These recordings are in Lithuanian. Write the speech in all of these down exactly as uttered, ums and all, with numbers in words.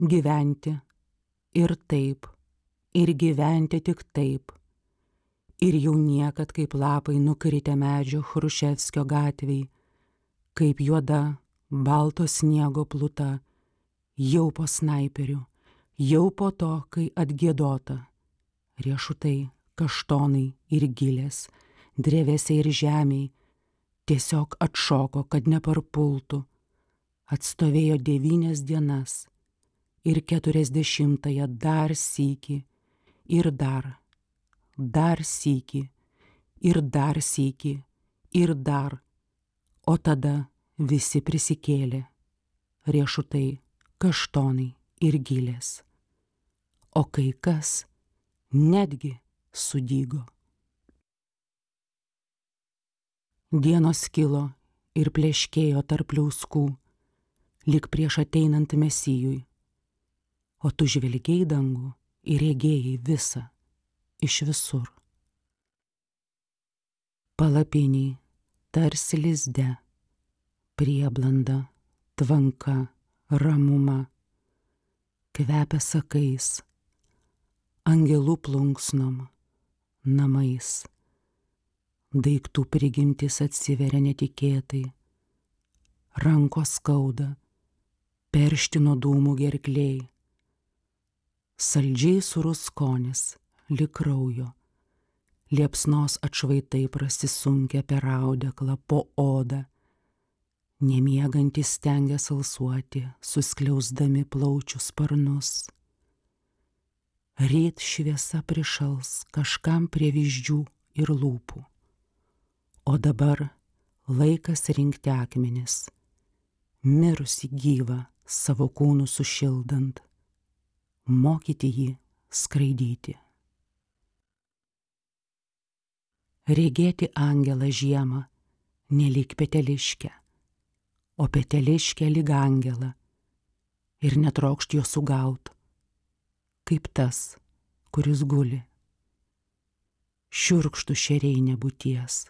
gyventi ir taip, ir gyventi tik taip, ir jau niekad kaip lapai nukritę medžio Chruševskio gatvėj, kaip juoda, balto sniego pluta, jau po snaiperių, jau po to, kai atgiedota, riešutai, kaštonai ir gilės, drevėse ir žemiai, tiesiog atšoko, kad neparpultų, atstovėjo devynias dienas ir keturiasdešimtąją dar sykį ir dar, dar sykį ir dar sykį ir dar, o tada visi prisikėlė, riešutai, kaštonai ir gilės, o kai kas netgi sudygo. Dienos kilo ir pleškėjo tarp liauskų, lyg prieš ateinant Mesijui, o tu žvelgėjai dangų ir regėjai visą, iš visur. Palapiniai, tarsi lizde, prieblanda, tvanka, ramuma, kvepia sakais, angelų plunksnom, namais. Daiktų prigimtis atsiveria netikėtai, rankos skauda, peršti nuo dūmų gerklėj, saldžiai surus skonis, lyg kraujo, liepsnos atšvaitai prasisunkia per audeklą po odą, nemiegantys stengia salsuoti, suskliausdami plaučių sparnus. Ryt šviesa prišals kažkam prie vyzdžių ir lūpų. O dabar laikas rinkti akmenis, mirusi gyvą savo kūnų sušildant, mokyti jį skraidyti. Regėti angelą žiemą, nelyg peteliškę, o peteliškę lyg angelą, ir netrokšt jo sugaut, kaip tas, kuris guli. Šiurkštų šeriai nebūties.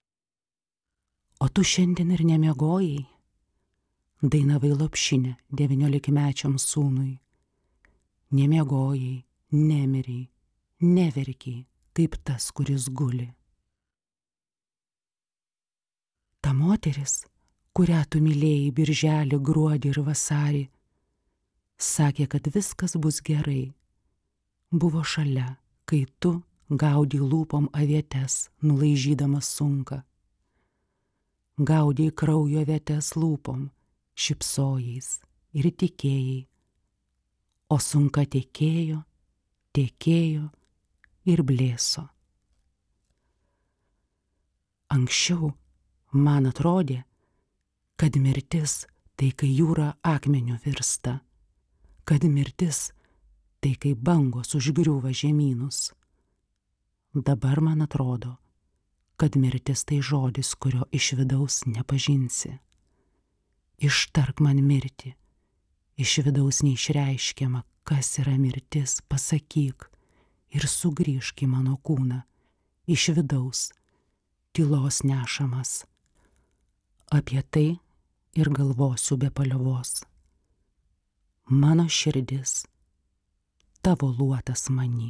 O tu šiandien ir nemiegojai, dainavai lopšinę devyniolikmečiam sūnui. Nemiegojai, nemiriai, neverkiai, kaip tas, kuris guli. Ta moteris, kurią tu mylėjai birželį, gruodį ir vasarį, sakė, kad viskas bus gerai. Buvo šalia, kai tu gaudai lūpom avietes, nulaižydamas sunką. Gaudai kraujo avietes lūpom, šypsojais ir tikėjai, o sunka tekėjo, tekėjo ir blėso. Anksčiau man atrodė, kad mirtis tai kai jūra akmeniu virsta, kad mirtis tai kai bangos užgriūva žemynus. Dabar man atrodo, kad mirtis tai žodis, kurio iš vidaus nepažinsi. Ištark man mirtį, iš vidaus neišreiškiama, kas yra mirtis, pasakyk ir sugrįžk į mano kūną, iš vidaus, tylos nešamas. Apie tai ir galvosiu be paliovos. Mano širdis, tavo luotas many.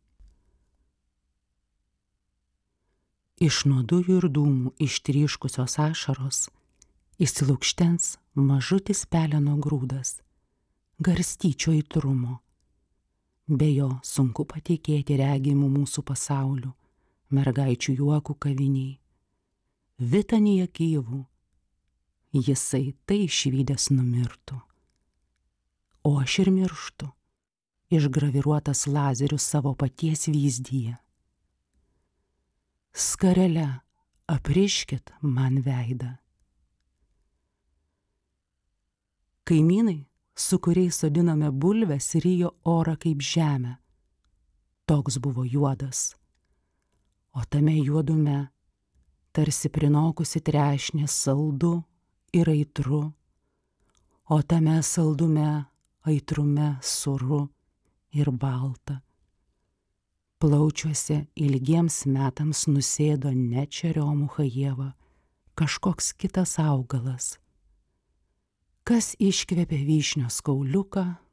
Iš nuodųjų ir dūmų ištryškusios ašaros įsilukštens mažutis peleno grūdas, garstyčio įtrumo. Be jo sunku patikėti regimų mūsų pasaulių, mergaičių juokų kaviniai. Vitanija Kyivų, jisai tai išvydęs numirtų. O aš ir mirštu, išgraviruotas lazeriu savo paties vyzdyje. Skarele apriškit man veidą. Kaimynai, su kuriais sodinome bulves, rijo orą kaip žemę. Toks buvo juodas. O tame juodume, tarsi prinokusi trešnė, saldu ir aitru, o tame saldume, aitrume, suru ir balta. Plaučiuose ilgiems metams nusėdo ne čeriomucha ieva, kažkoks kitas augalas. Kas iškvėpė vyšnios kauliuką,